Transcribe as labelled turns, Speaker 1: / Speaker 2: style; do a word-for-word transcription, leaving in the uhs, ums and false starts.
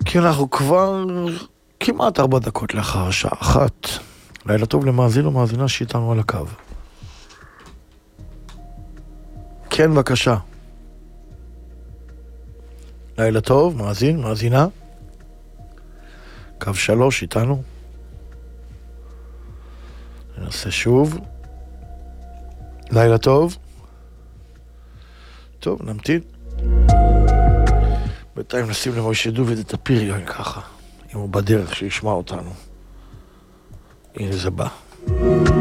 Speaker 1: כי אנחנו כבר כמעט ארבע דקות לאחר השעה אחת. לילה טוב למאזין או מאזינה שאיתנו על הקו. כן, בבקשה. לילה טוב, מאזין, מאזינה. קו שלוש איתנו. ננסה שוב. לילה טוב. טוב, נמתין. בינתיים נשים למוישה דוד את הפריון ככה, אם הוא בדרך שישמע אותנו. הנה זה בא.